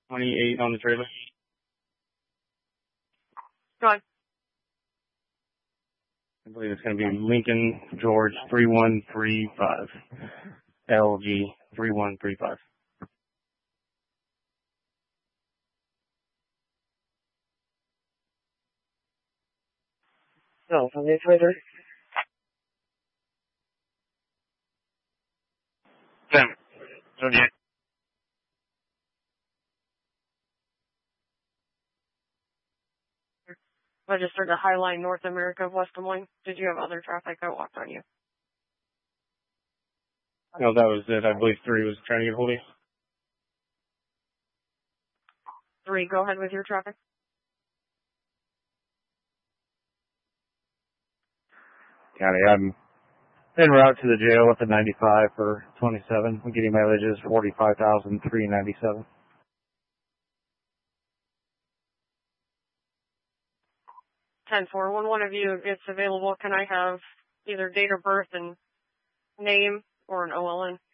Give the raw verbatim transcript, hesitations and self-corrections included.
twenty-eight on the trailer. Go on. I believe it's going to be Lincoln George three one three five. L G three one three five. No, from the Twitter. Sam. Zodiac. Registered to Highline North America of West Des Moines. Did you have other traffic that walked on you? No, that was it. I believe three was trying to get hold of you. Three, go ahead with your traffic. County, I'm en route to the jail with the ninety-five for twenty-seven. I'm getting mileages forty-five thousand three ninety-seven. ten four, when one of you gets available, can I have either date of birth and name or an O L N?